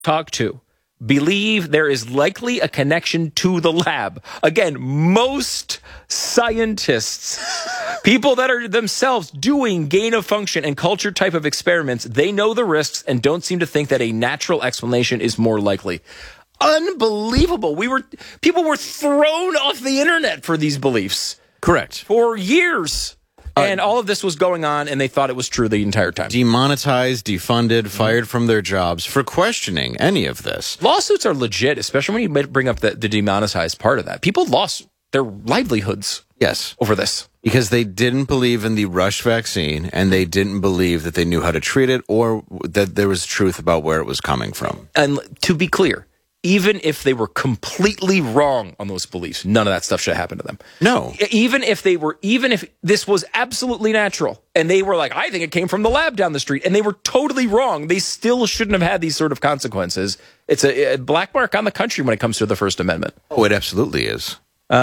talk to believe there is likely a connection to the lab. Again, most scientists, people that are themselves doing gain of function and culture type of experiments, they know the risks and don't seem to think that a natural explanation is more likely. Unbelievable. People were thrown off the internet for these beliefs. Correct. For years. And all of this was going on, and they thought it was true the entire time. Demonetized, defunded, fired from their jobs for questioning any of this. Lawsuits are legit, especially when you bring up the demonetized part of that. People lost their livelihoods over this. Because they didn't believe in the Rush vaccine, and they didn't believe that they knew how to treat it or that there was truth about where it was coming from. And to be clear, even if they were completely wrong on those beliefs, none of that stuff should happen to them. No. Even if this was absolutely natural and they were like, I think it came from the lab down the street, and they were totally wrong, they still shouldn't have had these sort of consequences. It's a black mark on the country when it comes to the First Amendment. Oh, it absolutely is.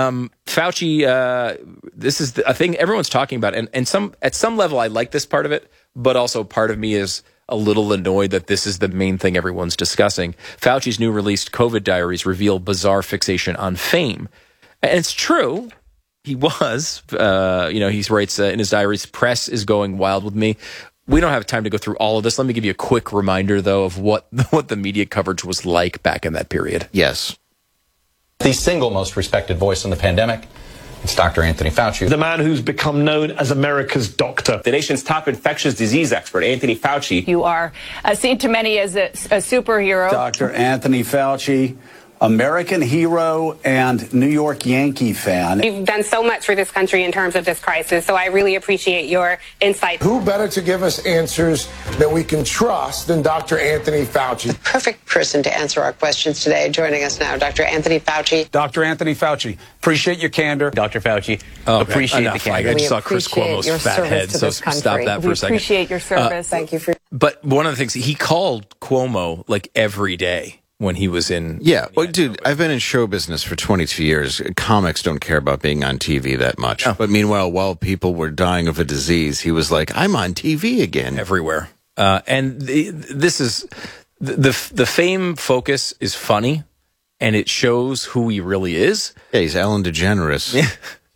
Fauci, this is a thing everyone's talking about. And at some level, I like this part of it, but also part of me is a little annoyed that this is the main thing everyone's discussing. Fauci's new released COVID diaries reveal bizarre fixation on fame. And it's true. He was, he writes in his diaries, press is going wild with me. We don't have time to go through all of this. Let me give you a quick reminder, though, of what the media coverage was like back in that period. Yes. The single most respected voice in the pandemic. It's Dr. Anthony Fauci. The man who's become known as America's doctor. The nation's top infectious disease expert, Anthony Fauci. You are seen to many as a superhero. Dr. Anthony Fauci, American hero and New York Yankee fan. You've done so much for this country in terms of this crisis, so I really appreciate your insight. Who better to give us answers that we can trust than Dr. Anthony Fauci? The perfect person to answer our questions today. Joining us now, Dr. Anthony Fauci. Dr. Anthony Fauci, appreciate your candor. Dr. Fauci, appreciate the candor. I just saw Chris Cuomo's fat head, so stop that for a second. We appreciate your service. Thank you for... But one of the things, he called Cuomo like every day when he was in... Yeah, well, dude, I've been in show business for 22 years. Comics don't care about being on TV that much. Oh. But meanwhile, while people were dying of a disease, he was like, I'm on TV again. Everywhere. And this is... The fame focus is funny, and it shows who he really is. Yeah, he's Ellen DeGeneres. Yeah.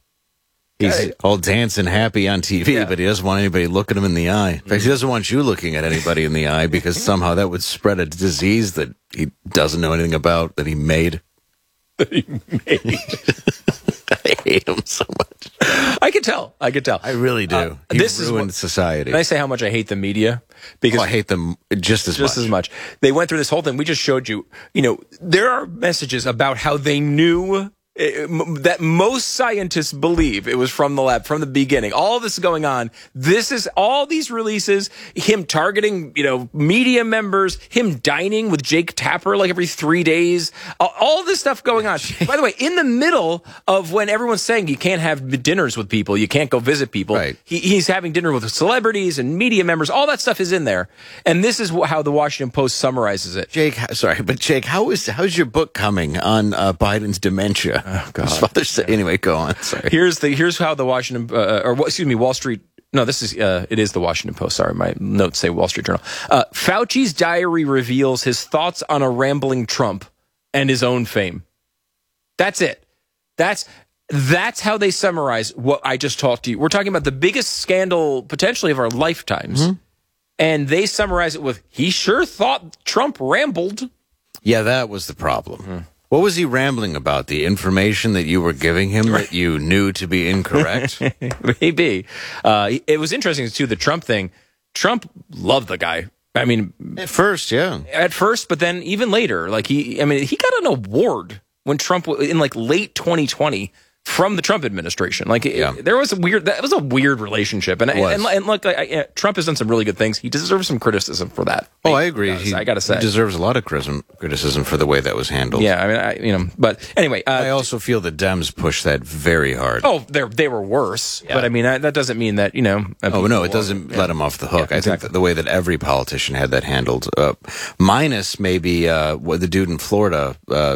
He's all dancing happy on TV, but he doesn't want anybody looking him in the eye. In fact, he doesn't want you looking at anybody in the eye because somehow that would spread a disease that he doesn't know anything about, that he made. I hate him so much. I could tell. I really do. He ruined society. Can I say how much I hate the media? Because I hate them just as much. They went through this whole thing. We just showed you, there are messages about how they knew that most scientists believe it was from the lab from the beginning. All this is going on. This is all these releases, him targeting, media members, him dining with Jake Tapper like every 3 days, all this stuff going on. By the way, in the middle of when everyone's saying you can't have dinners with people, you can't go visit people, right. He's having dinner with celebrities and media members. All that stuff is in there. And this is how the Washington Post summarizes it. Jake, how's your book coming on Biden's dementia? Oh, God. Anyway, go on. Sorry. Here's how the Washington, Wall Street. No, this is it is the Washington Post. Sorry, my notes say Wall Street Journal. Fauci's diary reveals his thoughts on a rambling Trump and his own fame. That's it. That's how they summarize what I just talked to you. We're talking about the biggest scandal potentially of our lifetimes, and they summarize it with he sure thought Trump rambled. Yeah, that was the problem. What was he rambling about? The information that you were giving him that you knew to be incorrect? Maybe. It was interesting, too, the Trump thing. Trump loved the guy. I mean... At first, yeah. At first, but then even later. He got an award when Trump, in late 2020, from the Trump administration. There was that was a weird relationship. And look, Trump has done some really good things. He deserves some criticism for that. Oh, I agree. I got to say. He deserves a lot of criticism for the way that was handled. Yeah, but anyway. I also feel the Dems pushed that very hard. Oh, they were worse. Yeah. But that doesn't mean that, Oh, no, it doesn't let him off the hook. Yeah, exactly. I think that the way that every politician had that handled, minus maybe the dude in Florida.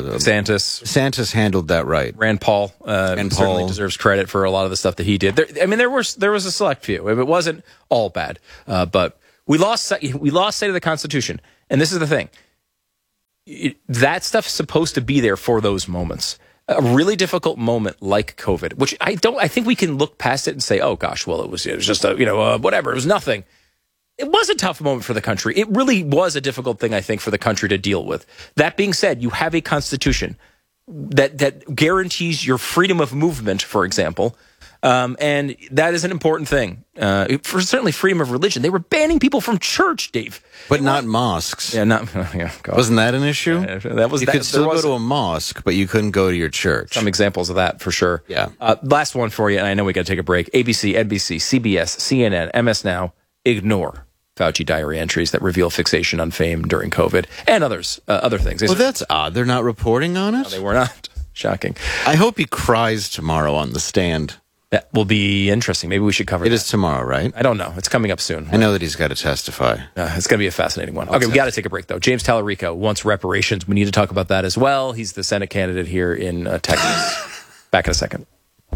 DeSantis handled that right. Rand Paul. Certainly deserves credit for a lot of the stuff that he did. There was a select few. It wasn't all bad, but we lost sight of the Constitution. And this is the thing: that stuff's supposed to be there for those moments. A really difficult moment like COVID, which I think we can look past it and say, oh gosh, well, it was just whatever. It was nothing. It was a tough moment for the country. It really was a difficult thing, I think, for the country to deal with. That being said, you have a constitution that guarantees your freedom of movement, for example. And that is an important thing. For certainly freedom of religion. They were banning people from church, Dave. But not mosques. Yeah, Wasn't that an issue? You could still go to a mosque, but you couldn't go to your church. Some examples of that, for sure. Yeah. Last one for you, and I know we got to take a break. ABC, NBC, CBS, CNN, MS Now ignore Fauci diary entries that reveal fixation on fame during COVID and other things. Well, that's odd. They're not reporting on it? No, they were not. Shocking. I hope he cries tomorrow on the stand. That will be interesting. Maybe we should cover that. It is tomorrow, right? I don't know. It's coming up soon. I know that he's got to testify. It's going to be a fascinating one. Okay, we got to take a break, though. James Tallarico wants reparations. We need to talk about that as well. He's the Senate candidate here in Texas. Back in a second.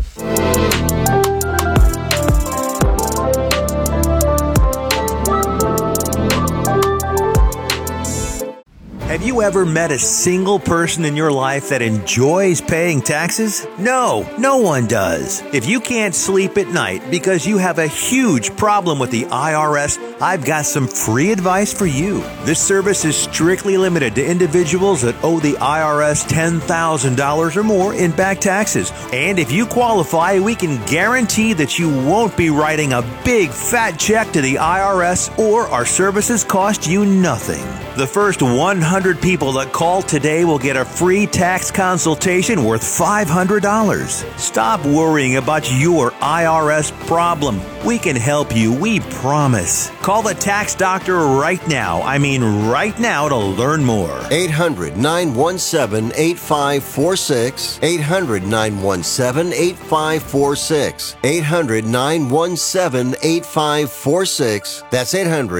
Have you ever met a single person in your life that enjoys paying taxes? No, no one does. If you can't sleep at night because you have a huge problem with the IRS, I've got some free advice for you. This service is strictly limited to individuals that owe the IRS $10,000 or more in back taxes. And if you qualify, we can guarantee that you won't be writing a big fat check to the IRS, or our services cost you nothing. The first 100 people that call today will get a free tax consultation worth $500. Stop worrying about your IRS problem. We can help you, we promise. Call the tax doctor right now. I mean right now, to learn more. 800-917-8546. 800-917-8546. 800-917-8546. That's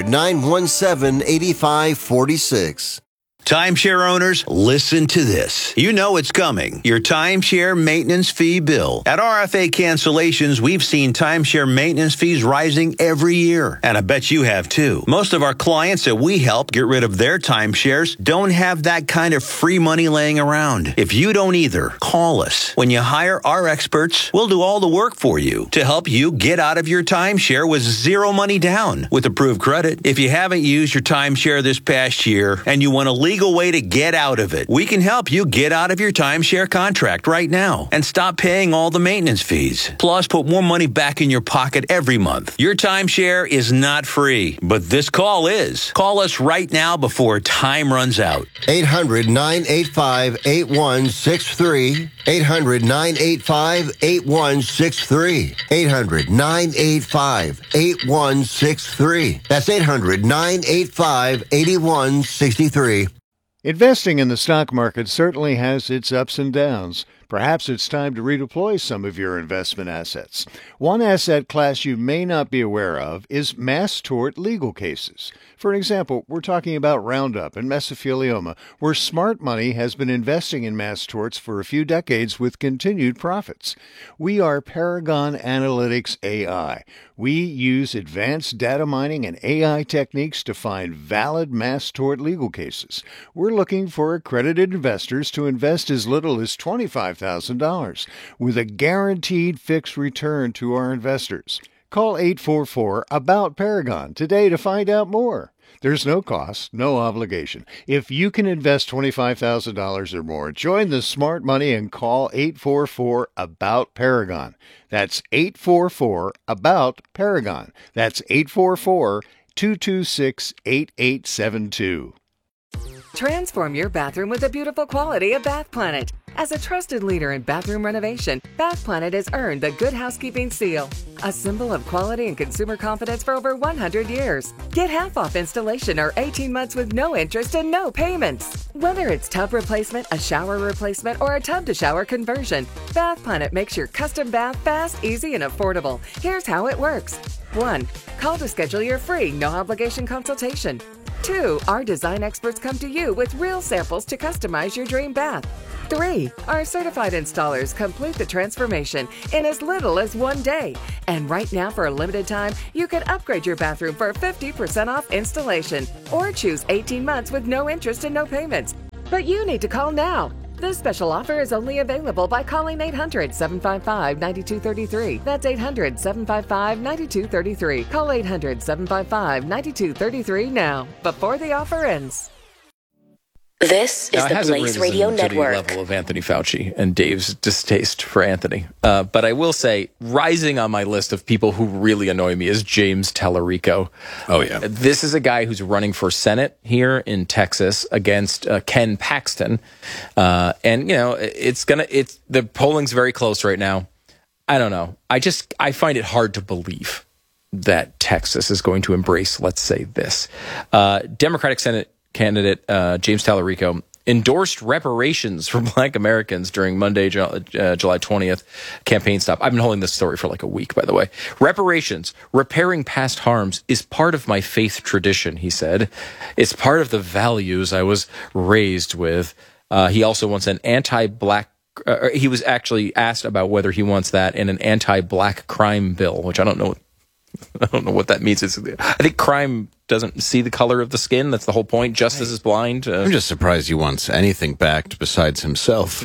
800-917-8546. Timeshare owners, listen to this. You know it's coming. Your timeshare maintenance fee bill. At RFA Cancellations, we've seen timeshare maintenance fees rising every year. And I bet you have too. Most of our clients that we help get rid of their timeshares don't have that kind of free money laying around. If you don't either, call us. When you hire our experts, we'll do all the work for you to help you get out of your timeshare with zero money down with approved credit. If you haven't used your timeshare this past year and you want to legal way to get out of it, we can help you get out of your timeshare contract right now and stop paying all the maintenance fees. Plus, put more money back in your pocket every month. Your timeshare is not free, but this call is. Call us right now before time runs out. 800-985-8163. 800-985-8163. 800-985-8163. That's 800-985-8163. Investing in the stock market certainly has its ups and downs. Perhaps it's time to redeploy some of your investment assets. One asset class you may not be aware of is mass tort legal cases. For example, we're talking about Roundup and mesothelioma, where smart money has been investing in mass torts for a few decades with continued profits. We are Paragon Analytics AI. We use advanced data mining and AI techniques to find valid mass tort legal cases. We're looking for accredited investors to invest as little as $25,000 with a guaranteed fixed return to our investors. Call 844-ABOUT-PARAGON today to find out more. There's no cost, no obligation. If you can invest $25,000 or more, join the smart money and call 844-ABOUT-PARAGON. That's 844-ABOUT-PARAGON. That's 844-226-8872. Transform your bathroom with the beautiful quality of Bath Planet. As a trusted leader in bathroom renovation, Bath Planet has earned the Good Housekeeping Seal, a symbol of quality and consumer confidence for over 100 years. Get half off installation or 18 months with no interest and no payments. Whether it's tub replacement, a shower replacement, or a tub-to-shower conversion, Bath Planet makes your custom bath fast, easy, and affordable. Here's how it works. 1. Call to schedule your free, no-obligation consultation. 2. Our design experts come to you with real samples to customize your dream bath. 3. Our certified installers complete the transformation in as little as 1 day. And right now, for a limited time, you can upgrade your bathroom for 50% off installation or choose 18 months with no interest and no payments. But you need to call now. This special offer is only available by calling 800-755-9233. That's 800-755-9233. Call 800-755-9233 now, before the offer ends. This is the Blaze Radio Network. To the level of Anthony Fauci and Dave's distaste for Anthony. But I will say, rising on my list of people who really annoy me is James Tallarico. Oh, yeah. This is a guy who's running for Senate here in Texas against Ken Paxton. And, you know, the polling's very close right now. I don't know. I find it hard to believe that Texas is going to embrace, let's say, this. Democratic Senate candidate James Tallarico endorsed reparations for Black Americans during Monday, July 20th campaign stop. I've been holding this story for like a week, by the way. Reparations, repairing past harms, is part of my faith tradition, he said. It's part of the values I was raised with. He also wants an anti-Black he was actually asked about whether he wants that in an anti-Black crime bill, which I don't know what that means. I think crime doesn't see the color of the skin. That's the whole point. Justice is blind. I'm just surprised he wants anything backed besides himself.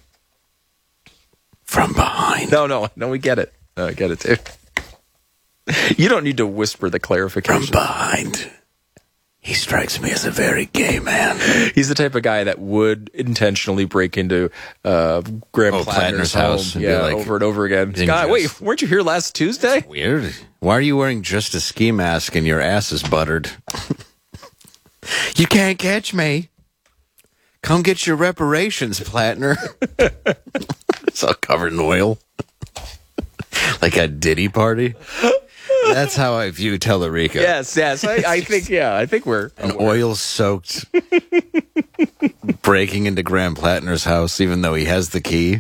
From behind. No, we get it. I get it, too. You don't need to whisper the clarification. From behind. He strikes me as a very gay man. He's the type of guy that would intentionally break into Graham Plattner's house and be like, over and over again. God, wait, weren't you here last Tuesday? That's weird. Why are you wearing just a ski mask and your ass is buttered? You can't catch me. Come get your reparations, Plattner. It's all covered in oil. Like a Diddy party. That's how I view Tallarico. Yes. I think we're an oil-soaked breaking into Graham Plattner's house, even though he has the key.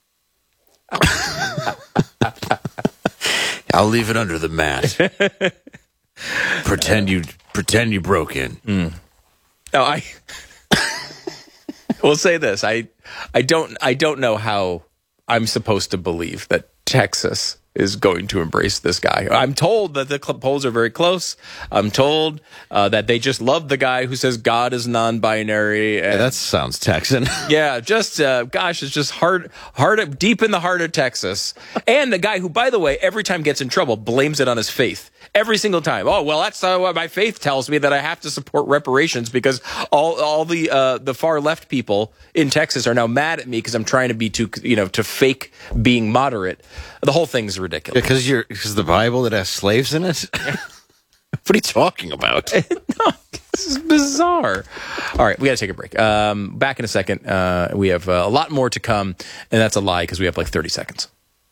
I'll leave it under the mat. Pretend you broke in. No, I will say this. I don't know how I'm supposed to believe that Texas is going to embrace this guy. I'm told that the polls are very close. I'm told that they just love the guy who says God is non-binary. And, that sounds Texan. Yeah, just, it's just hard, deep in the heart of Texas. And the guy who, by the way, every time gets in trouble, blames it on his faith. Every single time. Oh, well, that's what my faith tells me, that I have to support reparations because all the far left people in Texas are now mad at me because I'm trying to be to fake being moderate. The whole thing's ridiculous. Because the Bible that has slaves in it? What are you talking about? No, this is bizarre. All right, we got to take a break. Back in a second. We have a lot more to come, and that's a lie because we have like 30 seconds.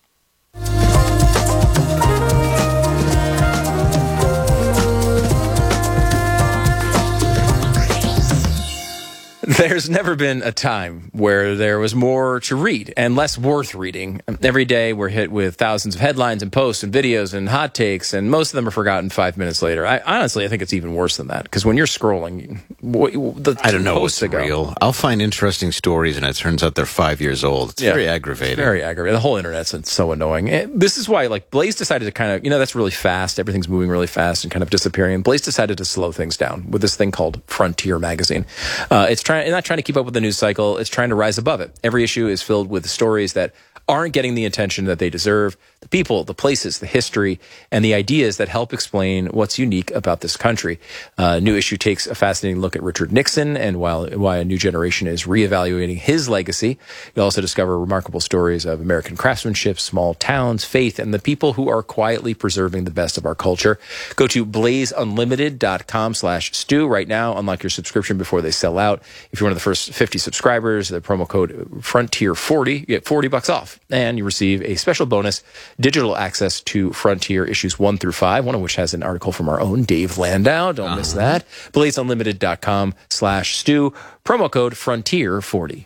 There's never been a time where there was more to read and less worth reading. Every day we're hit with thousands of headlines and posts and videos and hot takes, and most of them are forgotten 5 minutes later. I think it's even worse than that, because when you're scrolling, I don't know what's real. I'll find interesting stories, and it turns out they're 5 years old. It's very aggravating. Very aggravating. The whole internet's so annoying. This is why, Blaze decided to kind of, that's really fast. Everything's moving really fast and kind of disappearing. And Blaze decided to slow things down with this thing called Frontier Magazine. It's not trying to keep up with the news cycle. It's trying to rise above it. Every issue is filled with stories that aren't getting the attention that they deserve, the people, the places, the history, and the ideas that help explain what's unique about this country. New issue takes a fascinating look at Richard Nixon and why a new generation is reevaluating his legacy. You'll also discover remarkable stories of American craftsmanship, small towns, faith, and the people who are quietly preserving the best of our culture. Go to blazeunlimited.com/stew right now. Unlock your subscription before they sell out. If you're one of the first 50 subscribers, the promo code Frontier40, you get $40 off. And you receive a special bonus, digital access to Frontier issues 1 through 5, one of which has an article from our own Dave Landau. Don't miss that. blazeunlimited.com/stew, promo code Frontier40.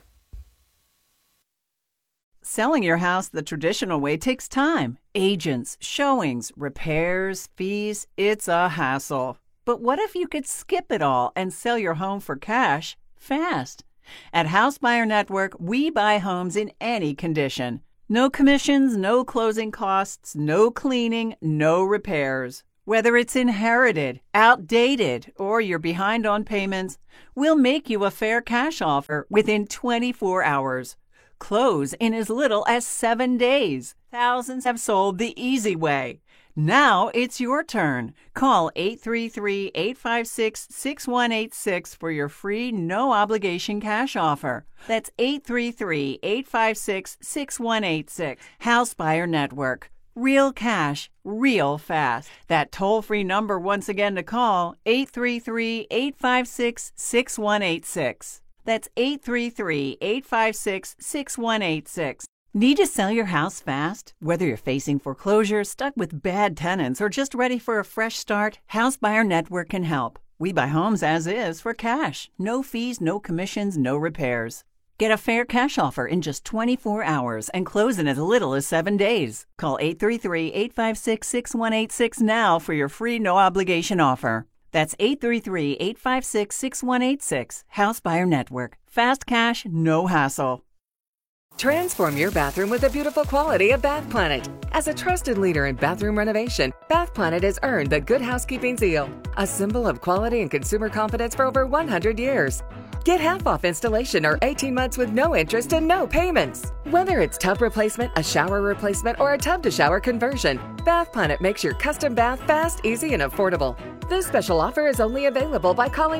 Selling your house the traditional way takes time. Agents, showings, repairs, fees. It's a hassle. But what if you could skip it all and sell your home for cash fast? At House Buyer Network, we buy homes in any condition. No commissions, no closing costs, no cleaning, no repairs. Whether it's inherited, outdated, or you're behind on payments, we'll make you a fair cash offer within 24 hours. Close in as little as 7 days. Thousands have sold the easy way. Now it's your turn. Call 833-856-6186 for your free no-obligation cash offer. That's 833-856-6186. House Buyer Network. Real cash, real fast. That toll-free number once again to call, 833-856-6186. That's 833-856-6186. Need to sell your house fast? Whether you're facing foreclosure, stuck with bad tenants, or just ready for a fresh start, House Buyer Network can help. We buy homes as is for cash. No fees, no commissions, no repairs. Get a fair cash offer in just 24 hours and close in as little as 7 days. Call 833-856-6186 now for your free no-obligation offer. That's 833-856-6186. House Buyer Network. Fast cash, no hassle. Transform your bathroom with the beautiful quality of Bath Planet. As a trusted leader in bathroom renovation, Bath Planet has earned the Good Housekeeping seal, a symbol of quality and consumer confidence for over 100 years. Get half off installation or 18 months with no interest and no payments. Whether it's tub replacement, a shower replacement, or a tub-to-shower conversion, Bath Planet makes your custom bath fast, easy, and affordable. This special offer is only available by calling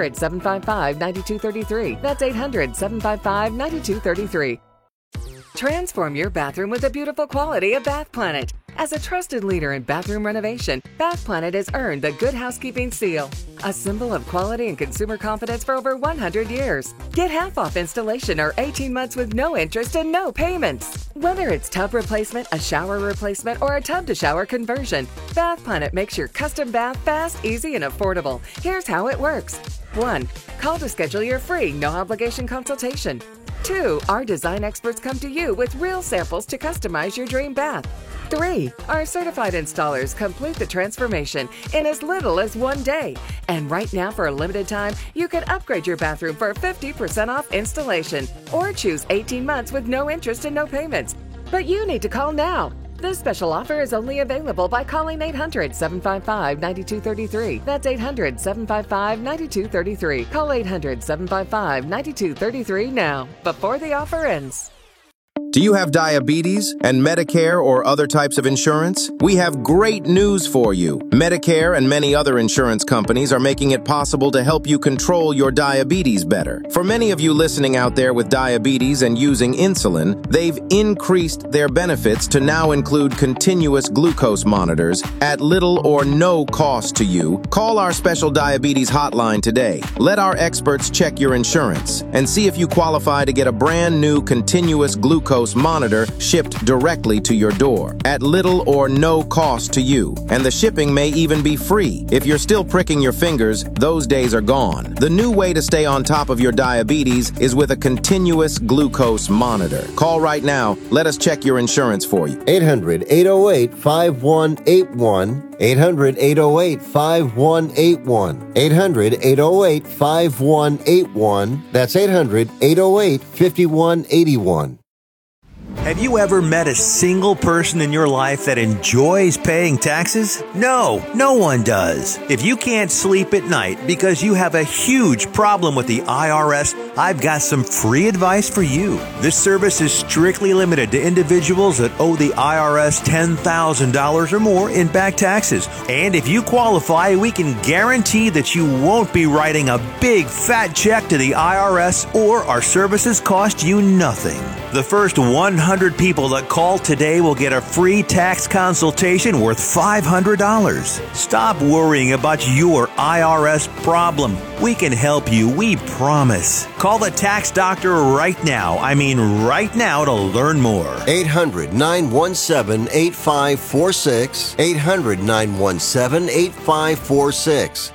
800-755-9233. That's 800-755-9233. Transform your bathroom with the beautiful quality of Bath Planet. As a trusted leader in bathroom renovation, Bath Planet has earned the Good Housekeeping seal, a symbol of quality and consumer confidence for over 100 years. Get half off installation or 18 months with no interest and no payments. Whether it's tub replacement, a shower replacement, or a tub-to-shower conversion, Bath Planet makes your custom bath fast, easy, and affordable. Here's how it works. 1. Call to schedule your free, no-obligation consultation. 2. Our design experts come to you with real samples to customize your dream bath. 3. Our certified installers complete the transformation in as little as 1 day. And right now, for a limited time, you can upgrade your bathroom for 50% off installation or choose 18 months with no interest and no payments. But you need to call now. This special offer is only available by calling 800-755-9233. That's 800-755-9233. Call 800-755-9233 now, before the offer ends. Do you have diabetes and Medicare or other types of insurance? We have great news for you. Medicare and many other insurance companies are making it possible to help you control your diabetes better. For many of you listening out there with diabetes and using insulin, they've increased their benefits to now include continuous glucose monitors at little or no cost to you. Call our special diabetes hotline today. Let our experts check your insurance and see if you qualify to get a brand new continuous glucose monitor shipped directly to your door at little or no cost to you. And the shipping may even be free. If you're still pricking your fingers, those days are gone. The new way to stay on top of your diabetes is with a continuous glucose monitor. Call right now. Let us check your insurance for you. 800-808-5181. 800-808-5181. 800-808-5181. That's 800-808-5181. Have you ever met a single person in your life that enjoys paying taxes? No, no one does. If you can't sleep at night because you have a huge problem with the IRS, I've got some free advice for you. This service is strictly limited to individuals that owe the IRS $10,000 or more in back taxes. And if you qualify, we can guarantee that you won't be writing a big fat check to the IRS, or our services cost you nothing. The first 100 people that call today will get a free tax consultation worth $500. Stop worrying about your IRS problem. We can help you, we promise. Call the tax doctor right now. I mean right now, to learn more. 800-917-8546. 800-917-8546.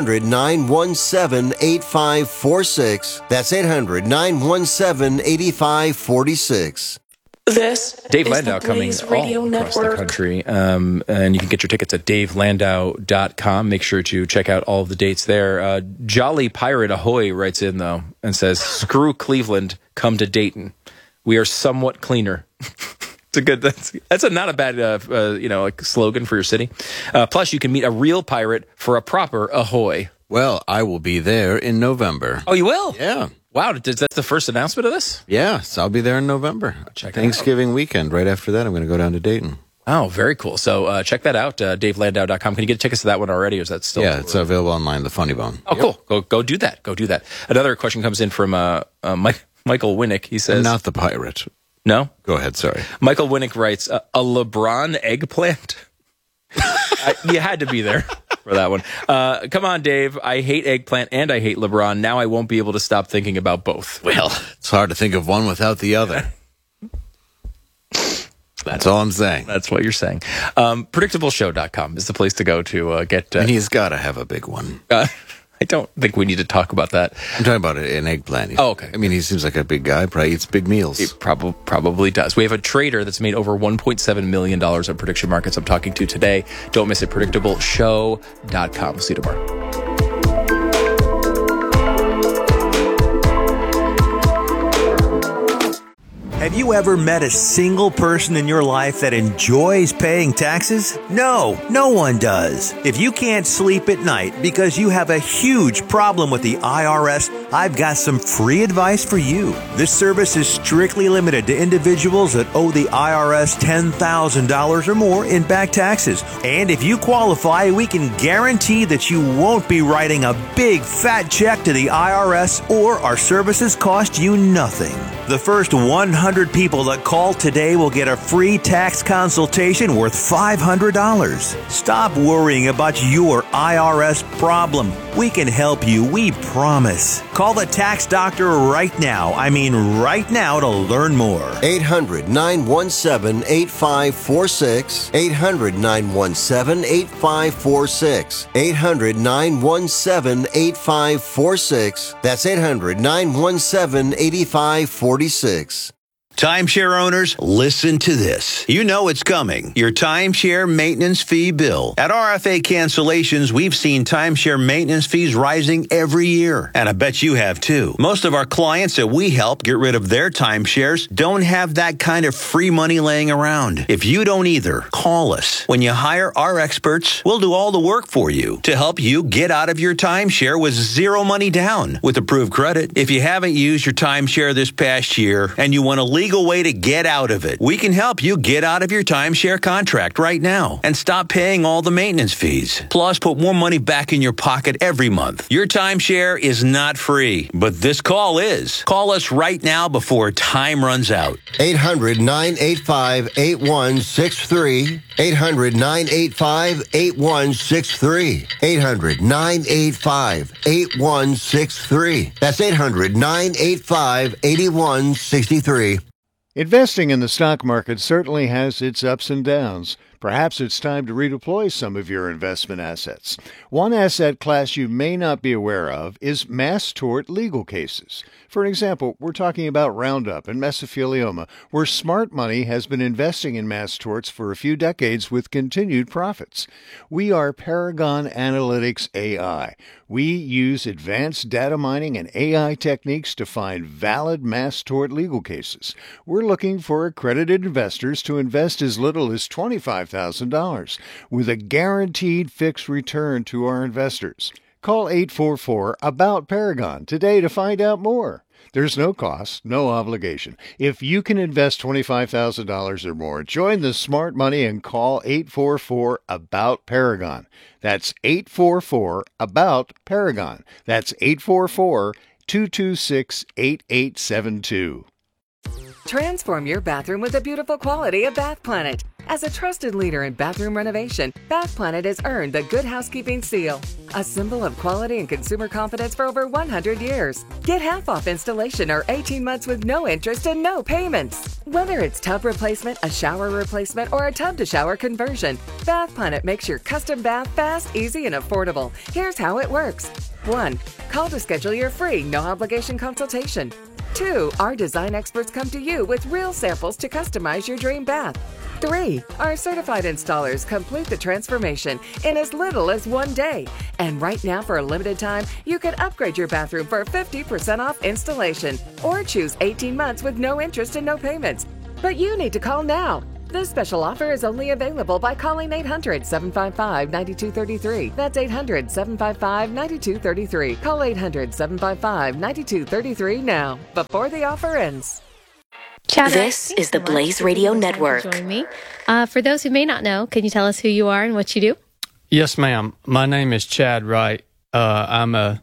800-917-8546. That's 800-917-8546. This Dave is Landau the coming Blaze all Radio across the Network. country. And you can get your tickets at davelandau.com. Make sure to check out all of the dates there. Jolly Pirate Ahoy writes in, though, and says, screw Cleveland, come to Dayton. We are somewhat cleaner. It's a good. That's not a bad like slogan for your city. Plus, you can meet a real pirate for a proper ahoy. Well, I will be there in November. Oh, you will? Yeah. Wow, that's the first announcement of this? Yeah, so I'll be there in November. Check Thanksgiving weekend. Right after that, I'm going to go down to Dayton. Oh, very cool. So check that out, DaveLandau.com. Can you get tickets to that one already, or is that still? Yeah, it's available online, The Funny Bone. Oh, cool. Go do that. Go do that. Another question comes in from Michael Winnick. He says... I'm not the pirate. No? Go ahead, sorry. Michael Winnick writes, a LeBron eggplant? You had to be there for that one. Come on, Dave. I hate eggplant and I hate LeBron. Now I won't be able to stop thinking about both. Well, it's hard to think of one without the other. That's all I'm saying. That's what you're saying. PredictableShow.com is the place to go to get... and he's got to have a big one. I don't think we need to talk about that. I'm talking about an eggplant. Oh, okay. I mean, he seems like a big guy. Probably eats big meals. He probably does. We have a trader that's made over $1.7 million on prediction markets I'm talking to today. Don't miss it. PredictableShow.com. We'll see you tomorrow. Have you ever met a single person in your life that enjoys paying taxes? No, no one does. If you can't sleep at night because you have a huge problem with the IRS, I've got some free advice for you. This service is strictly limited to individuals that owe the IRS $10,000 or more in back taxes. And if you qualify, we can guarantee that you won't be writing a big fat check to the IRS, or our services cost you nothing. The first 100 people that call today will get a free tax consultation worth $500. Stop worrying about your IRS problem. We can help you, we promise. Call the tax doctor right now. I mean right now to learn more. 800-917-8546. 800-917-8546. 800-917-8546. That's 800-917-8546. Timeshare owners, listen to this. You know it's coming. Your timeshare maintenance fee bill. At RFA Cancellations, we've seen timeshare maintenance fees rising every year. And I bet you have too. Most of our clients that we help get rid of their timeshares don't have that kind of free money laying around. If you don't either, call us. When you hire our experts, we'll do all the work for you to help you get out of your timeshare with zero money down with approved credit. If you haven't used your timeshare this past year and you want to leave way to get out of it, we can help you get out of your timeshare contract right now and stop paying all the maintenance fees. Plus, put more money back in your pocket every month. Your timeshare is not free, but this call is. Call us right now before time runs out. 800-985-8163. 800-985-8163. 800-985-8163. That's 800-985-8163. Investing in the stock market certainly has its ups and downs. Perhaps it's time to redeploy some of your investment assets. One asset class you may not be aware of is mass tort legal cases. For an example, we're talking about Roundup and mesothelioma, where smart money has been investing in mass torts for a few decades with continued profits. We are Paragon Analytics AI. We use advanced data mining and AI techniques to find valid mass tort legal cases. We're looking for accredited investors to invest as little as $25,000 with a guaranteed fixed return to our investors. Call 844-ABOUT-PARAGON today to find out more. There's no cost, no obligation. If you can invest $25,000 or more, join the smart money and call 844-ABOUT-PARAGON. That's 844-ABOUT-PARAGON. That's 844-226-8872. Transform your bathroom with the beautiful quality of Bath Planet. As a trusted leader in bathroom renovation, Bath Planet has earned the Good Housekeeping seal, a symbol of quality and consumer confidence for over 100 years. Get half off installation or 18 months with no interest and no payments. Whether it's tub replacement, a shower replacement, or a tub-to-shower conversion, Bath Planet makes your custom bath fast, easy, and affordable. Here's how it works. 1. Call to schedule your free, no-obligation consultation. 2. Our design experts come to you with real samples to customize your dream bath. 3. Our certified installers complete the transformation in as little as 1 day. And right now, for a limited time, you can upgrade your bathroom for 50% off installation or choose 18 months with no interest and no payments. But you need to call now. This special offer is only available by calling 800-755-9233. That's 800-755-9233. Call 800-755-9233 now, before the offer ends. Chad, this is the Blaze Radio Network. Join me. For those who may not know, can you tell us who you are and what you do? Yes, ma'am. My name is Chad Wright. I'm a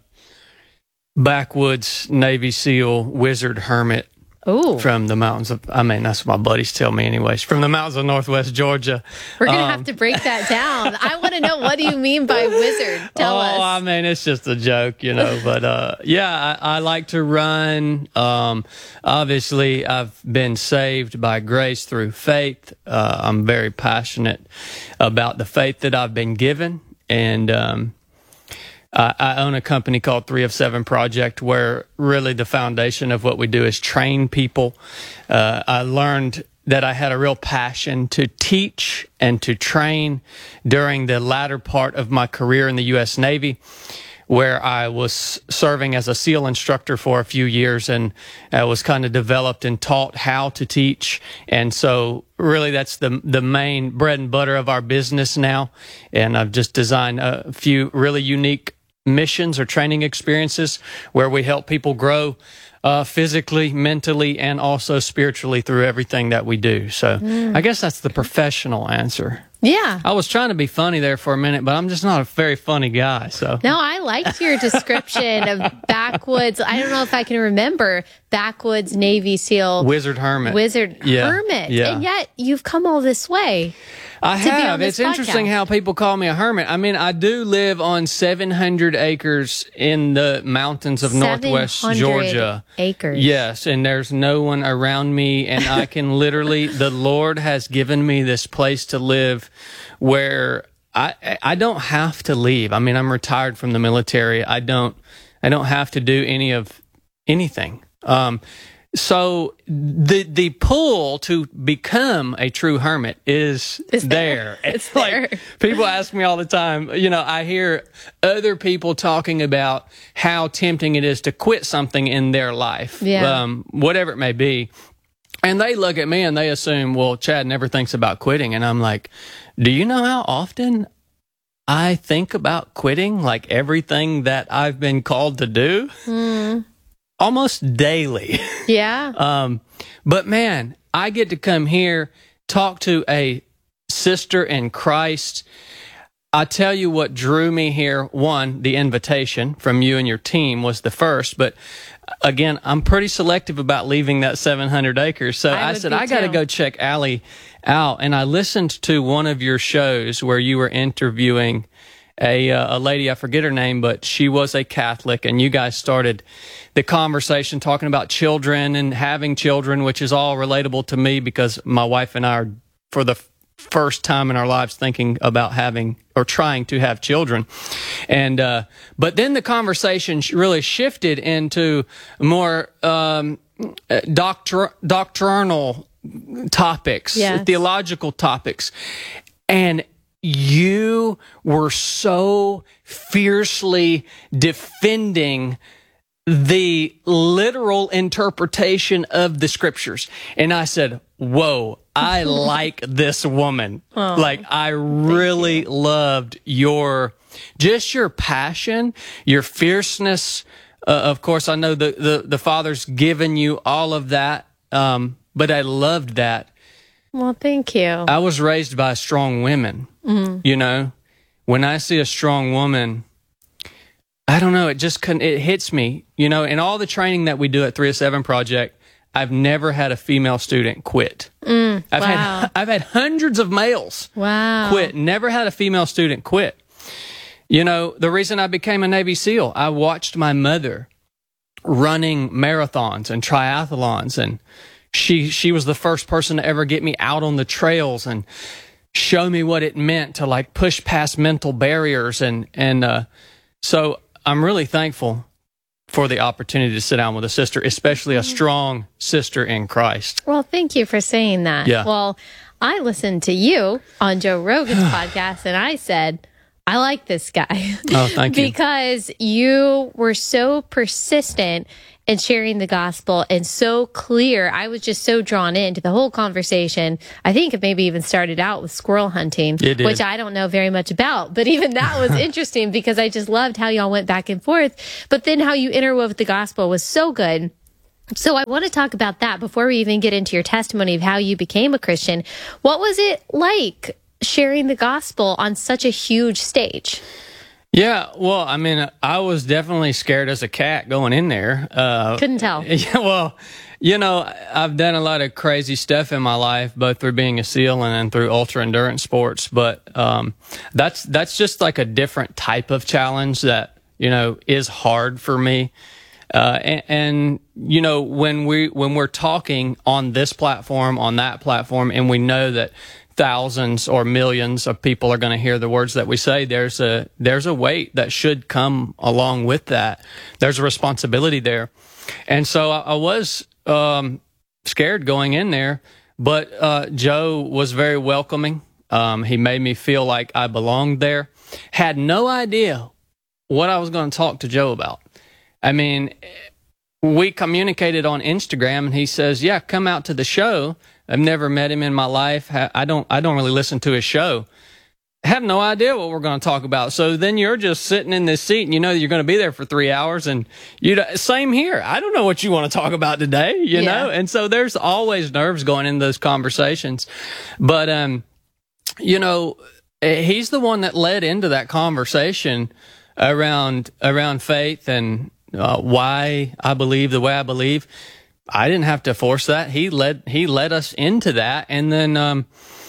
backwoods Navy SEAL wizard hermit. Ooh. From the mountains of, that's what my buddies tell me anyways, from the mountains of Northwest Georgia. We're going to have to break that down. I want to know, what do you mean by wizard? Tell us. It's just a joke, but I like to run. Obviously, I've been saved by grace through faith. I'm very passionate about the faith that I've been given. And I own a company called 3 of 7 Project, where really the foundation of what we do is train people. I learned that I had a real passion to teach and to train during the latter part of my career in the U.S. Navy, where I was serving as a SEAL instructor for a few years, and I was kind of developed and taught how to teach. And so really that's the main bread and butter of our business now. And I've just designed a few really unique missions or training experiences where we help people grow physically, mentally, and also spiritually through everything that we do. So I guess that's the professional answer. Yeah. I was trying to be funny there for a minute, but I'm just not a very funny guy. So no, I liked your description of backwoods. I don't know if I can remember backwoods Navy SEAL wizard hermit. Hermit. Yeah. And yet you've come all this way. I have. It's interesting how people call me a hermit. I do live on 700 acres in the mountains of Northwest Georgia. Acres. Yes, and there's no one around me, and I can literally, the Lord has given me this place to live where I don't have to leave. I'm retired from the military. I don't have to do anything. So the pull to become a true hermit is there. It's there. Like, people ask me all the time, I hear other people talking about how tempting it is to quit something in their life, whatever it may be. And they look at me and they assume, well, Chad never thinks about quitting. And I'm like, do you know how often I think about quitting? Like everything that I've been called to do? Almost daily. Yeah. But man, I get to come here, talk to a sister in Christ. I tell you what drew me here. One, the invitation from you and your team was the first. But again, I'm pretty selective about leaving that 700 acres. So I said, I got to go check Allie out. And I listened to one of your shows where you were interviewing a lady, I forget her name, but she was a Catholic, and you guys started the conversation talking about children and having children, which is all relatable to me because my wife and I are, for the first time in our lives, thinking about having or trying to have children. And but then the conversation really shifted into more doctrinal topics, theological topics. And you were so fiercely defending the literal interpretation of the scriptures. And I said, whoa, I like this woman. Oh, like, I really loved your passion, your fierceness. Of course, I know the Father's given you all of that, but I loved that. Well, thank you. I was raised by strong women. Mm-hmm. When I see a strong woman, I don't know, it hits me. In all the training that we do at 3 of 7 Project, I've never had a female student quit. I've had hundreds of males quit. Never had a female student quit. The reason I became a Navy SEAL, I watched my mother running marathons and triathlons, and she was the first person to ever get me out on the trails and show me what it meant to like push past mental barriers. And so I'm really thankful for the opportunity to sit down with a sister, especially a strong sister in Christ. Well, thank you for saying that. Yeah. Well, I listened to you on Joe Rogan's podcast, and I said, I like this guy. Oh, thank you. Because you were so persistent and sharing the gospel, and so clear. I was just so drawn into the whole conversation. I think it maybe even started out with squirrel hunting, which I don't know very much about, but even that was interesting because I just loved how y'all went back and forth. But then how you interwove the gospel was so good. So I want to talk about that before we even get into your testimony of how you became a Christian. What was it like sharing the gospel on such a huge stage? Yeah, well, I mean, I was definitely scared as a cat going in there. Couldn't tell. Yeah, well, you know, I've done a lot of crazy stuff in my life, both through being a SEAL and then through ultra endurance sports. But that's just like a different type of challenge that, you know, is hard for me. And you know, when we're talking on this platform, on that platform, and we know that thousands or millions of people are going to hear the words that we say, there's a weight that should come along with that. There's a responsibility there. And so I was scared going in there, but Joe was very welcoming. He made me feel like I belonged there. Had no idea what I was going to talk to Joe about. I mean, we communicated on Instagram, and he says, yeah, come out to the show. I've never met him in my life. I don't really listen to his show. I have no idea what we're going to talk about. So then you're just sitting in this seat, and you know you're going to be there for 3 hours. And same here. I don't know what you want to talk about today, you know? And so there's always nerves going in those conversations. But, you know, he's the one that led into that conversation around faith and why I believe the way I believe. I didn't have to force that. He led us into that, and then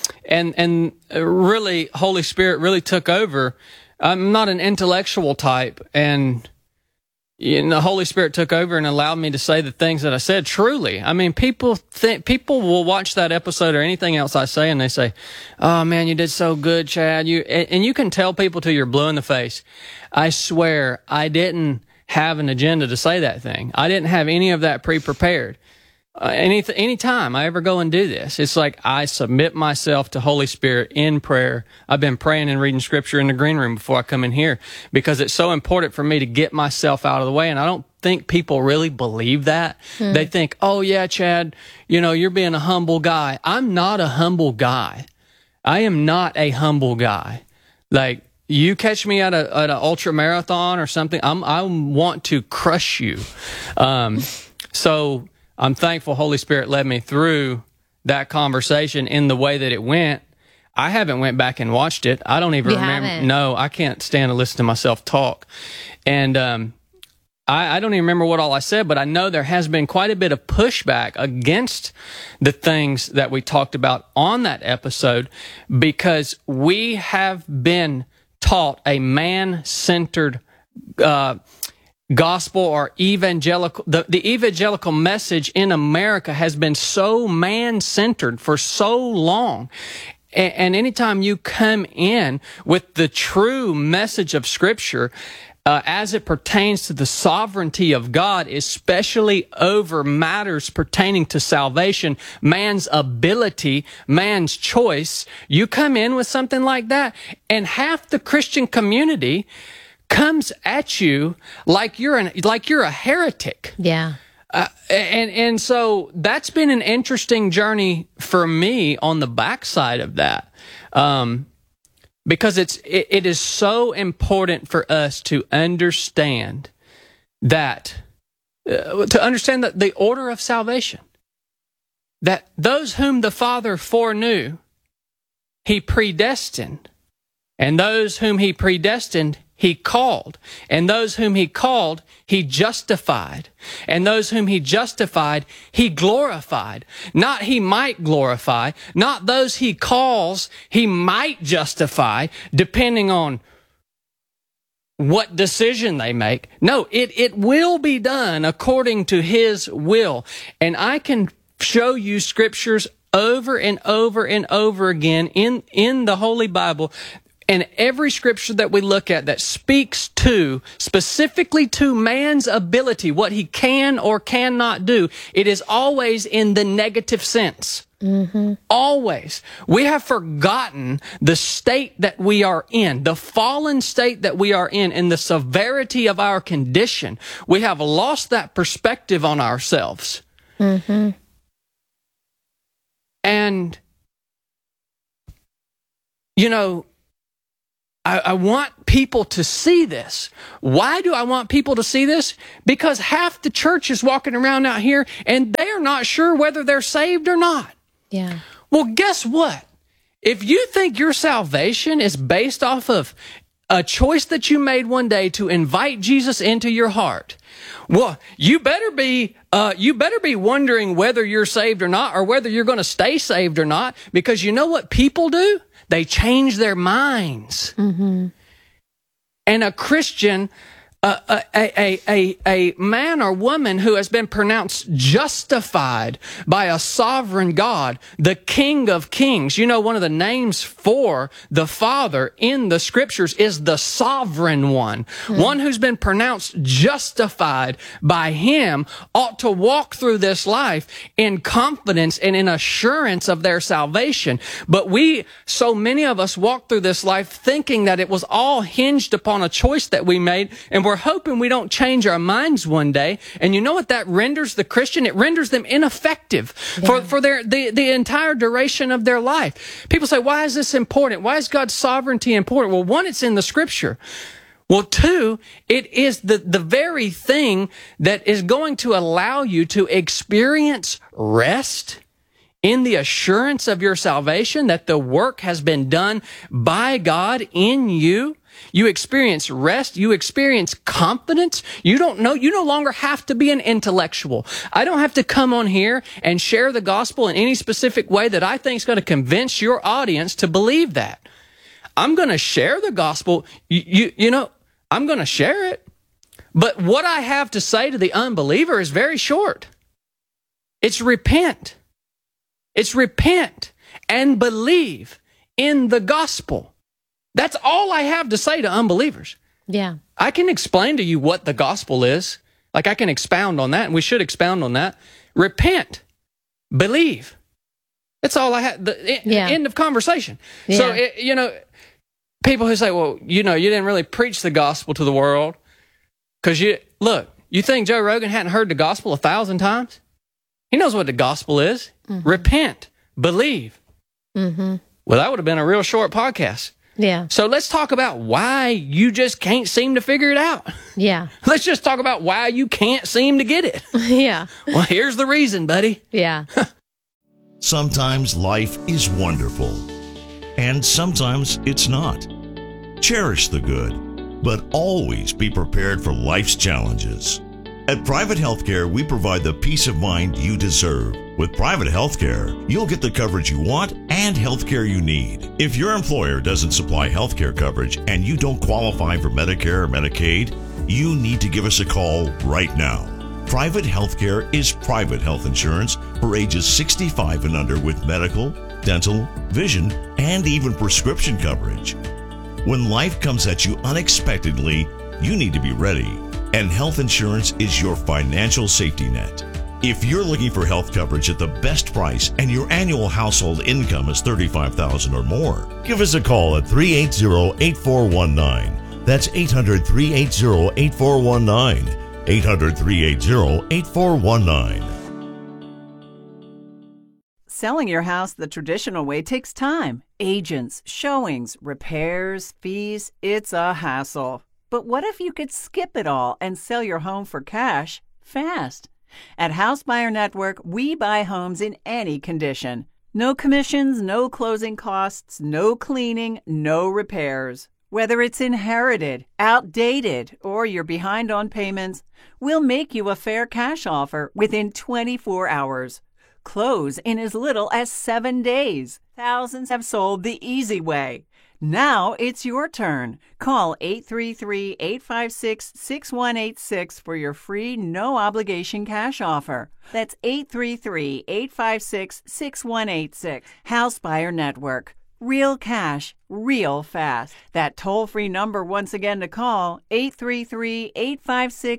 and really, Holy Spirit really took over. I'm not an intellectual type, and the Holy Spirit took over and allowed me to say the things that I said. Truly, I mean, people will watch that episode or anything else I say, and they say, "Oh man, you did so good, Chad." And you can tell people till you're blue in the face. I swear, I didn't have an agenda to say that thing. I didn't have any of that pre-prepared. Any time I ever go and do this, it's like I submit myself to Holy Spirit in prayer. I've been praying and reading scripture in the green room before I come in here because it's so important for me to get myself out of the way. And I don't think people really believe that. They think, oh yeah, Chad, you know, you're being a humble guy. I'm not a humble guy. I am not a humble guy. Like, you catch me at an ultra marathon or something, I want to crush you. So I'm thankful Holy Spirit led me through that conversation in the way that it went. I haven't went back and watched it. I don't even remember. Haven't. No, I can't stand to listen to myself talk. And I don't even remember what all I said, but I know there has been quite a bit of pushback against the things that we talked about on that episode because we have been taught a man-centered gospel or evangelical. The evangelical message in America has been so man-centered for so long. And anytime you come in with the true message of Scripture, as it pertains to the sovereignty of God, especially over matters pertaining to salvation, man's ability, man's choice, you come in with something like that, and half the Christian community comes at you like you're a heretic. Yeah. And so that's been an interesting journey for me on the backside of that. Because it is so important for us to understand that, the order of salvation. That those whom the Father foreknew, He predestined. And those whom He predestined, He called. And those whom He called, He justified. And those whom He justified, He glorified. Not He might glorify. Not those He calls, He might justify, depending on what decision they make. No, it will be done according to His will. And I can show you scriptures over and over and over again in the Holy Bible. And every scripture that we look at that speaks to, specifically to man's ability, what he can or cannot do, it is always in the negative sense. Always. We have forgotten the state that we are in, the fallen state that we are in, and the severity of our condition. We have lost that perspective on ourselves. And, you know, I want people to see this. Why do I want people to see this? Because half the church is walking around out here and they are not sure whether they're saved or not. Yeah. Well, guess what? If you think your salvation is based off of a choice that you made one day to invite Jesus into your heart, well, you better be wondering whether you're saved or not, or whether you're going to stay saved or not, because you know what people do? They change their minds. And a Christian, a man or woman who has been pronounced justified by a sovereign God, the King of Kings. You know, one of the names for the Father in the Scriptures is the Sovereign One. One who's been pronounced justified by Him ought to walk through this life in confidence and in assurance of their salvation. But so many of us walk through this life thinking that it was all hinged upon a choice that we made, and we're hoping we don't change our minds one day. And you know what that renders the Christian? It renders them ineffective for the entire duration of their life. People say, why is this important? Why is God's sovereignty important? Well, one, it's in the Scripture. Well, two, it is the very thing that is going to allow you to experience rest in the assurance of your salvation, that the work has been done by God in you. You experience rest. You experience confidence. You no longer have to be an intellectual. I don't have to come on here and share the gospel in any specific way that I think is going to convince your audience to believe that. I'm going to share the gospel. I'm going to share it. But what I have to say to the unbeliever is very short. It's repent. It's repent and believe in the gospel. That's all I have to say to unbelievers. Yeah. I can explain to you what the gospel is. Like, I can expound on that, and we should expound on that. Repent. Believe. That's all I have. End of conversation. Yeah. So, people who say, well, you didn't really preach the gospel to the world. Because you think Joe Rogan hadn't heard the gospel 1,000 times? He knows what the gospel is. Repent. Believe. Well, that would have been a real short podcast. Yeah. So let's talk about why you just can't seem to figure it out. Yeah. Let's just talk about why you can't seem to get it. Yeah. Well, here's the reason, buddy. Yeah. Sometimes life is wonderful, and sometimes it's not. Cherish the good, but always be prepared for life's challenges. At Private Healthcare, we provide the peace of mind you deserve. With Private Healthcare, you'll get the coverage you want and healthcare you need. If your employer doesn't supply healthcare coverage and you don't qualify for Medicare or Medicaid, you need to give us a call right now. Private Healthcare is private health insurance for ages 65 and under with medical, dental, vision, and even prescription coverage. When life comes at you unexpectedly, you need to be ready. And health insurance is your financial safety net. If you're looking for health coverage at the best price and your annual household income is $35,000 or more, give us a call at 380-8419. That's 800-380-8419. 800-380-8419. Selling your house the traditional way takes time. Agents, showings, repairs, fees, it's a hassle. But what if you could skip it all and sell your home for cash fast? At House Buyer Network, we buy homes in any condition. No commissions, no closing costs, no cleaning, no repairs. Whether it's inherited, outdated, or you're behind on payments, we'll make you a fair cash offer within 24 hours. Close in as little as 7 days. Thousands have sold the easy way. Now it's your turn. Call 833-856-6186 for your free, no-obligation cash offer. That's 833-856-6186. House Buyer Network. Real cash, real fast. That toll-free number once again to call,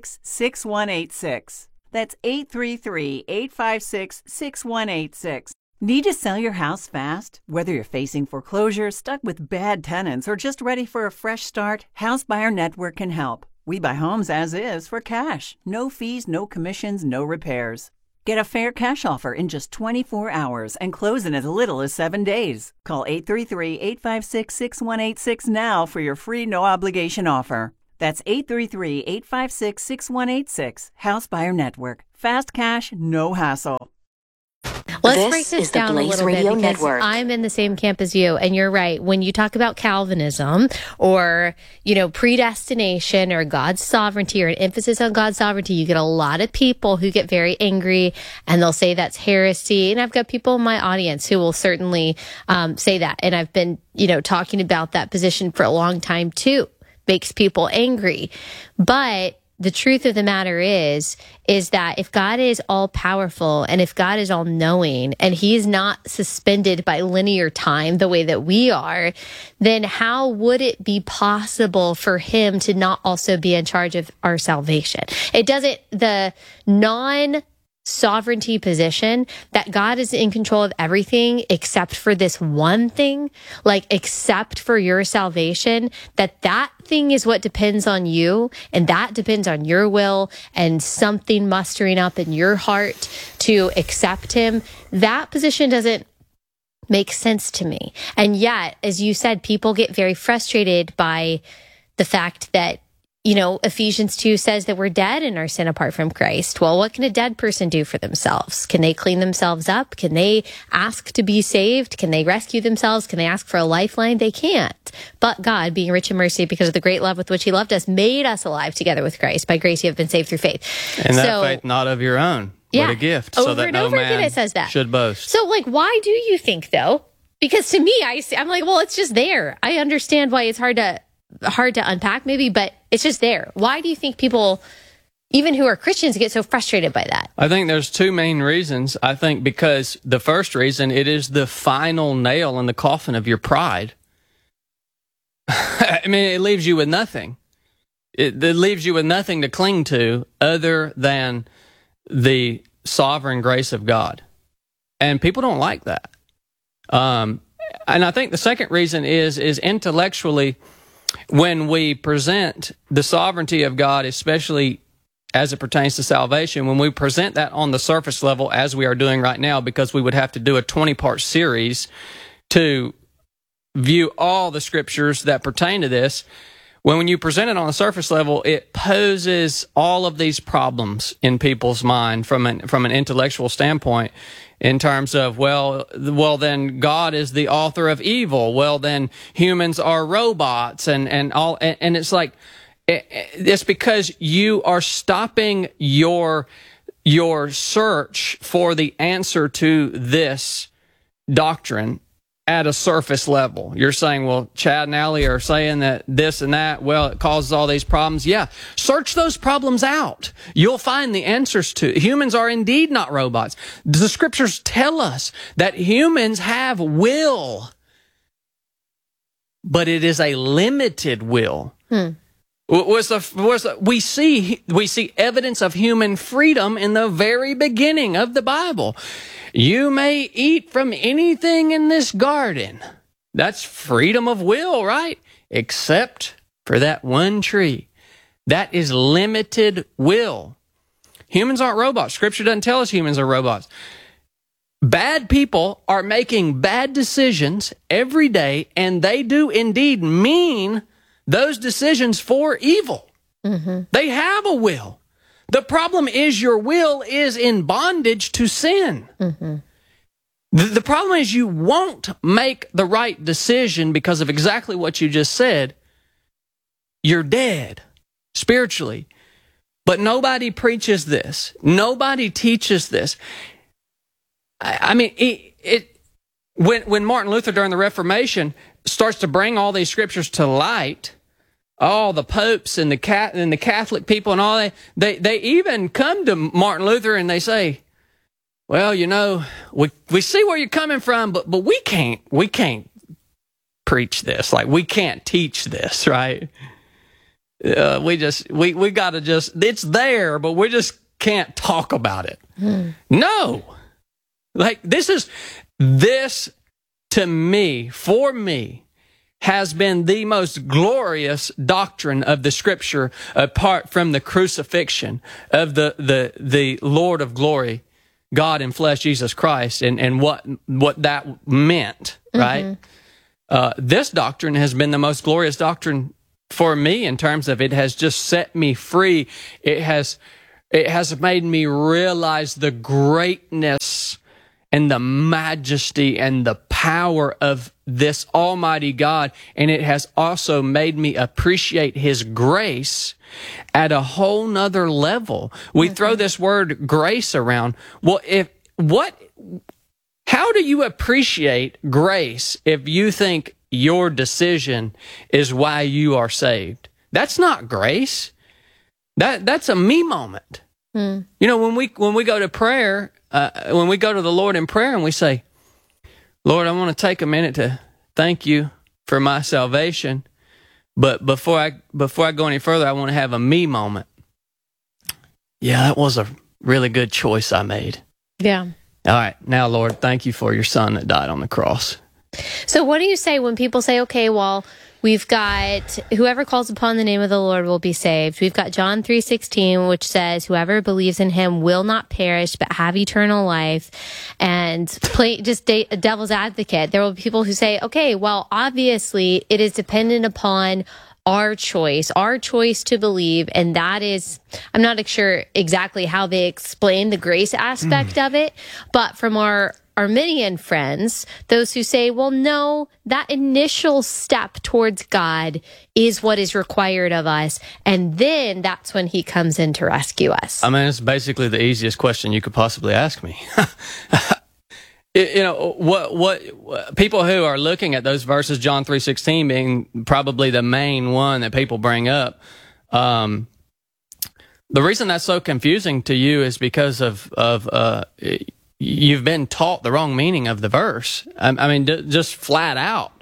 833-856-6186. That's 833-856-6186. Need to sell your house fast? Whether you're facing foreclosure, stuck with bad tenants, or just ready for a fresh start, House Buyer Network can help. We buy homes as is for cash. No fees, no commissions, no repairs. Get a fair cash offer in just 24 hours and close in as little as 7 days. Call 833-856-6186 now for your free no-obligation offer. That's 833-856-6186. House Buyer Network. Fast cash, no hassle. Let's break this down a little bit because Network. I'm in the same camp as you, and you're right. When you talk about Calvinism or, predestination or God's sovereignty or an emphasis on God's sovereignty, you get a lot of people who get very angry and they'll say that's heresy. And I've got people in my audience who will certainly say that. And I've been, talking about that position for a long time too. Makes people angry. But the truth of the matter is that if God is all powerful and if God is all knowing and he is not suspended by linear time the way that we are, then how would it be possible for him to not also be in charge of our salvation? The non-sovereignty position that God is in control of everything except for this one thing, except for your salvation, that thing is what depends on you, and that depends on your will and something mustering up in your heart to accept him. That position doesn't make sense to me. And yet, as you said, people get very frustrated by the fact that Ephesians 2 says that we're dead in our sin apart from Christ. Well, what can a dead person do for themselves? Can they clean themselves up? Can they ask to be saved? Can they rescue themselves? Can they ask for a lifeline? They can't. But God, being rich in mercy because of the great love with which he loved us, made us alive together with Christ. By grace you have been saved through faith. And that faith not of your own, but a gift, so that no man it says that. should boast. So, why do you think, though? Because to me, I'm like, well, it's just there. I understand why it's hard to unpack maybe, but it's just there. Why do you think people, even who are Christians, get so frustrated by that? I think there's two main reasons. I think because the first reason, it is the final nail in the coffin of your pride. It leaves you with nothing. It leaves you with nothing to cling to other than the sovereign grace of God. And people don't like that. And I think the second reason is intellectually, when we present the sovereignty of God, especially as it pertains to salvation, when we present that on the surface level, as we are doing right now, because we would have to do a 20-part series to view all the scriptures that pertain to this, when you present it on the surface level, it poses all of these problems in people's mind from an intellectual standpoint, in terms of, well, then God is the author of evil. Well, then humans are robots and it's like, it's because you are stopping your search for the answer to this doctrine at a surface level. You're saying, well, Chad and Allie are saying that this and that, well, it causes all these problems. Yeah, search those problems out. You'll find the answers to it. Humans are indeed not robots. The scriptures tell us that humans have will, but it is a limited will. We see evidence of human freedom in the very beginning of the Bible. You may eat from anything in this garden. That's freedom of will, right? Except for that one tree. That is limited will. Humans aren't robots. Scripture doesn't tell us humans are robots. Bad people are making bad decisions every day, and they do indeed mean those decisions for evil. Mm-hmm. They have a will. The problem is your will is in bondage to sin. Mm-hmm. The problem is you won't make the right decision because of exactly what you just said. You're dead spiritually. But nobody preaches this. Nobody teaches this. When Martin Luther during the Reformation starts to bring all these scriptures to light, all the popes and the Catholic people and all that, they even come to Martin Luther and they say, well, we see where you're coming from, but we can't preach this. We can't teach this, right? We gotta it's there, but we just can't talk about it. No. This is, This, to me, for me, has been the most glorious doctrine of the Scripture, apart from the crucifixion of the Lord of glory, God in flesh, Jesus Christ, and what that meant, right? This doctrine has been the most glorious doctrine for me in terms of it has just set me free. It has made me realize the greatness and the majesty and the power of this Almighty God. And it has also made me appreciate His grace at a whole nother level. We throw this word grace around. Well, how do you appreciate grace if you think your decision is why you are saved? That's not grace. That's a me moment. You know, when we go to prayer, when we go to the Lord in prayer and we say, Lord, I want to take a minute to thank you for my salvation, but before I go any further, I want to have a me moment. Yeah, that was a really good choice I made. Yeah. All right. Now, Lord, thank you for your son that died on the cross. So what do you say when people say, okay, well, we've got whoever calls upon the name of the Lord will be saved. We've got John 3:16, which says whoever believes in him will not perish but have eternal life. And devil's advocate. There will be people who say, okay, well, obviously it is dependent upon our choice to believe. And that is, I'm not sure exactly how they explain the grace aspect of it, but from our Arminian friends, those who say, well, no, that initial step towards God is what is required of us. And then that's when he comes in to rescue us. I mean, it's basically the easiest question you could possibly ask me. You know, what people who are looking at those verses, John 3:16 being probably the main one that people bring up, the reason that's so confusing to you is because of you've been taught the wrong meaning of the verse. I mean, just flat out.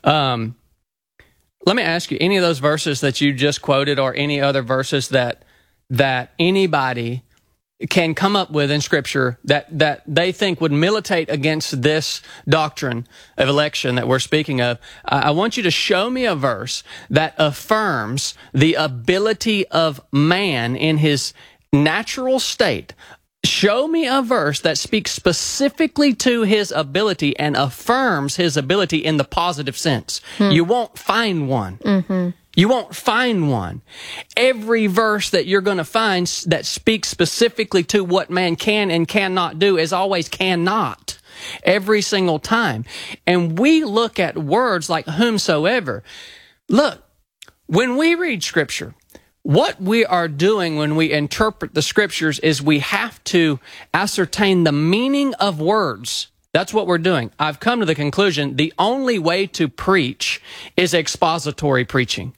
Let me ask you, any of those verses that you just quoted or any other verses that anybody can come up with in Scripture that they think would militate against this doctrine of election that we're speaking of, I want you to show me a verse that affirms the ability of man in his natural state. Show me a verse that speaks specifically to his ability and affirms his ability in the positive sense. You won't find one. You won't find one. Every verse that you're going to find that speaks specifically to what man can and cannot do is always cannot. Every single time. And we look at words like whomsoever. Look, when we read Scripture, what we are doing when we interpret the Scriptures is we have to ascertain the meaning of words. That's what we're doing. I've come to the conclusion the only way to preach is expository preaching.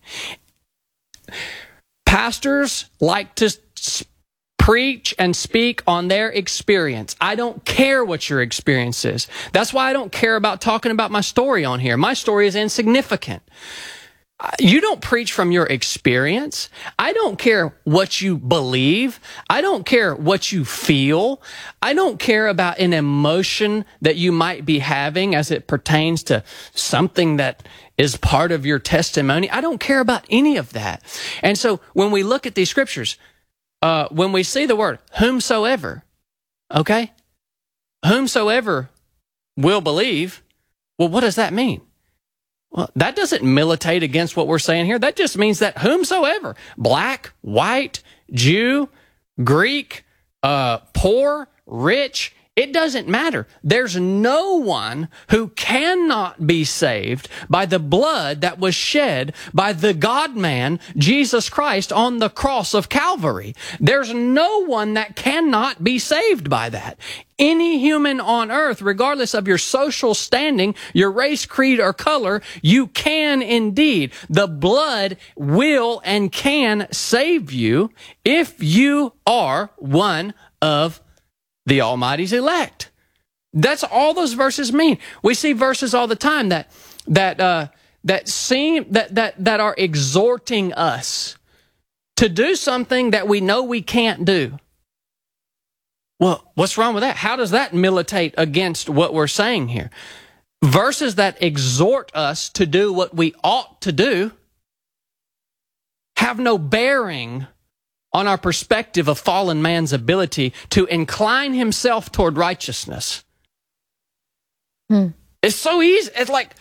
Pastors like to preach and speak on their experience. I don't care what your experience is. That's why I don't care about talking about my story on here. My story is insignificant. You don't preach from your experience. I don't care what you believe. I don't care what you feel. I don't care about an emotion that you might be having as it pertains to something that is part of your testimony. I don't care about any of that. And so when we look at these Scriptures, when we see the word whomsoever, okay, whomsoever will believe, well, what does that mean? Well, that doesn't militate against what we're saying here. That just means that whomsoever, black, white, Jew, Greek, poor, rich, it doesn't matter. There's no one who cannot be saved by the blood that was shed by the God-man, Jesus Christ, on the cross of Calvary. There's no one that cannot be saved by that. Any human on earth, regardless of your social standing, your race, creed, or color, you can indeed. The blood will and can save you if you are one of the Almighty's elect. That's all those verses mean. We see verses all the time that are exhorting us to do something that we know we can't do. Well, what's wrong with that? How does that militate against what we're saying here? Verses that exhort us to do what we ought to do have no bearing on our perspective of fallen man's ability to incline himself toward righteousness. It's so easy. It's like,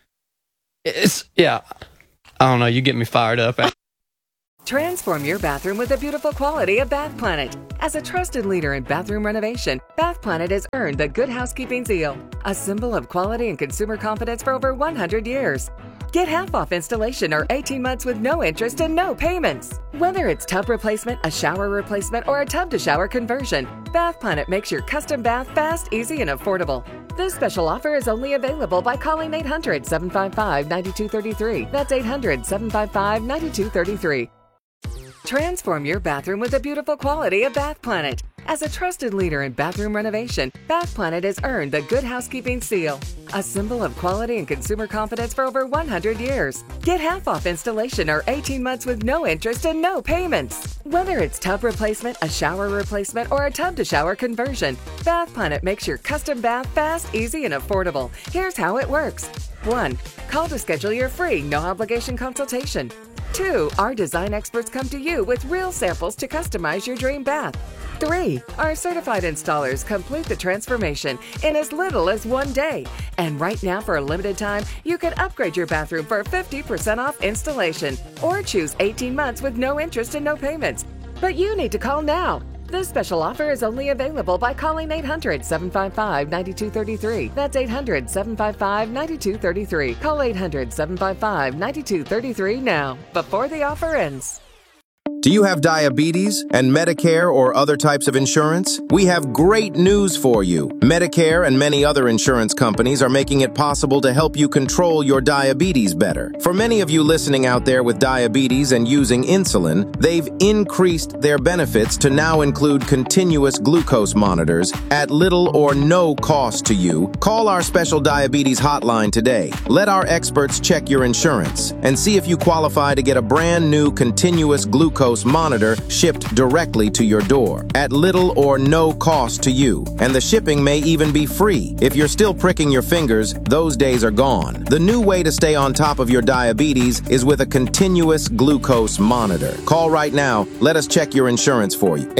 I don't know. You get me fired up. Transform your bathroom with the beautiful quality of Bath Planet. As a trusted leader in bathroom renovation, Bath Planet has earned the Good Housekeeping seal, a symbol of quality and consumer confidence for over 100 years. Get half off installation or 18 months with no interest and no payments. Whether it's tub replacement, a shower replacement, or a tub-to-shower conversion, Bath Planet makes your custom bath fast, easy, and affordable. This special offer is only available by calling 800-755-9233. That's 800-755-9233. Transform your bathroom with the beautiful quality of Bath Planet. As a trusted leader in bathroom renovation, Bath Planet has earned the Good Housekeeping seal, a symbol of quality and consumer confidence for over 100 years. Get half off installation or 18 months with no interest and no payments. Whether it's tub replacement, a shower replacement, or a tub-to-shower conversion, Bath Planet makes your custom bath fast, easy, and affordable. Here's how it works. 1. Call to schedule your free, no-obligation consultation. 2. Our design experts come to you with real samples to customize your dream bath. 3. Our certified installers complete the transformation in as little as 1 day. And right now, for a limited time, you can upgrade your bathroom for 50% off installation or choose 18 months with no interest and no payments. But you need to call now. This special offer is only available by calling 800-755-9233. That's 800-755-9233. Call 800-755-9233 now, before the offer ends. Do you have diabetes and Medicare or other types of insurance? We have great news for you. Medicare and many other insurance companies are making it possible to help you control your diabetes better. For many of you listening out there with diabetes and using insulin, they've increased their benefits to now include continuous glucose monitors at little or no cost to you. Call our special diabetes hotline today. Let our experts check your insurance and see if you qualify to get a brand new continuous glucose monitor shipped directly to your door at little or no cost to you. And the shipping may even be free. If you're still pricking your fingers, those days are gone. The new way to stay on top of your diabetes is with a continuous glucose monitor. Call right now. Let us check your insurance for you.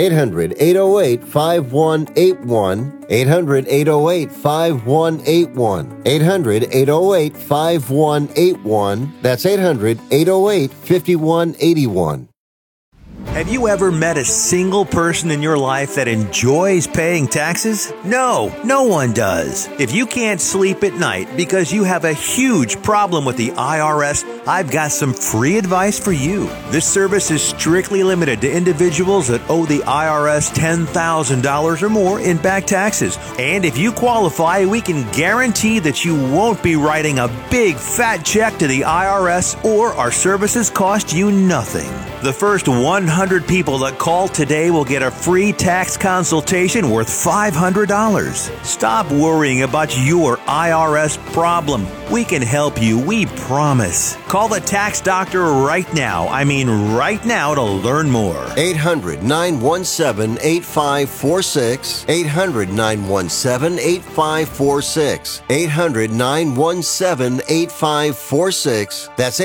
800-808-5181. 800-808-5181. 800-808-5181. That's 800-808-5181. Have you ever met a single person in your life that enjoys paying taxes? No, no one does. If you can't sleep at night because you have a huge problem with the IRS, I've got some free advice for you. This service is strictly limited to individuals that owe the IRS $10,000 or more in back taxes. And if you qualify, we can guarantee that you won't be writing a big fat check to the IRS, or our services cost you nothing. The first 100 people that call today will get a free tax consultation worth $500. Stop worrying about your IRS problem. We can help you, we promise. Call the tax doctor right now. I mean right now, to learn more. 800-917-8546. 800-917-8546. 800-917-8546. That's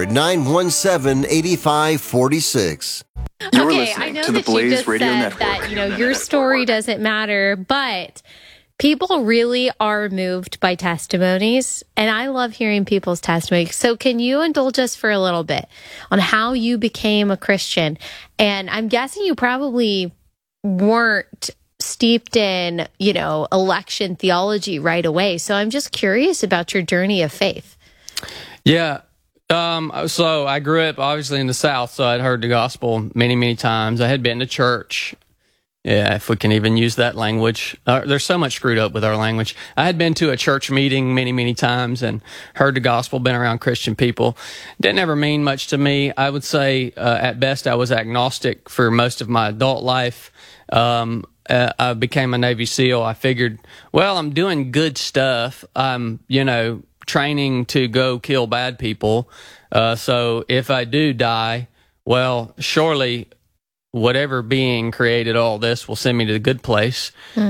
800-917-8546. Okay, I know that you just said that, your story doesn't matter, but people really are moved by testimonies, and I love hearing people's testimonies. So can you indulge us for a little bit on how you became a Christian? And I'm guessing you probably weren't steeped in, election theology right away. So I'm just curious about your journey of faith. Yeah. So I grew up obviously in the South, so I'd heard the gospel many, many times. I had been to church. Yeah, if we can even use that language. There's so much screwed up with our language. I had been to a church meeting many, many times and heard the gospel, been around Christian people. Didn't ever mean much to me. I would say, at best, I was agnostic for most of my adult life. I became a Navy SEAL. I figured, well, I'm doing good stuff. I'm, training to go kill bad people. So if I do die, well, surely whatever being created all this will send me to the good place.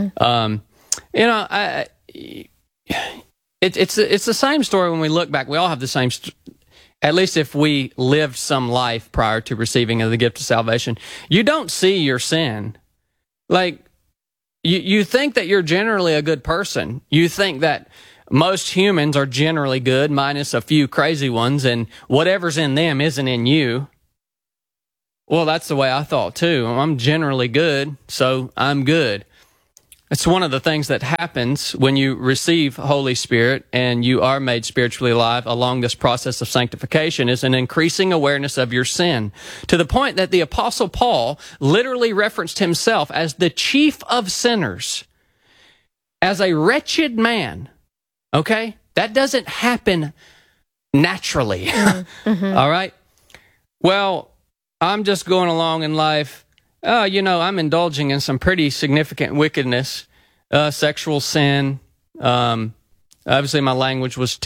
It's the same story when we look back. We all have the same, at least if we lived some life prior to receiving the gift of salvation. You don't see your sin. Like, you think that you're generally a good person. You think that most humans are generally good, minus a few crazy ones, and whatever's in them isn't in you. Well, that's the way I thought, too. I'm generally good, so I'm good. It's one of the things that happens when you receive Holy Spirit and you are made spiritually alive along this process of sanctification is an increasing awareness of your sin, to the point that the Apostle Paul literally referenced himself as the chief of sinners, as a wretched man. Okay? That doesn't happen naturally. All right? Well, I'm just going along in life. I'm indulging in some pretty significant wickedness, sexual sin. Obviously, my language was